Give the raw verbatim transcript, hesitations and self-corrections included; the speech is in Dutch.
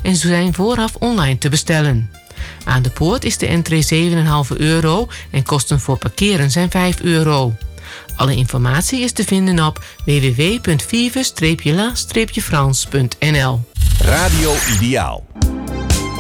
en ze zijn vooraf online te bestellen. Aan de poort is de entree zeven komma vijf euro en kosten voor parkeren zijn vijf euro. Alle informatie is te vinden op w w w punt vive la frans punt n l. Radio Ideaal.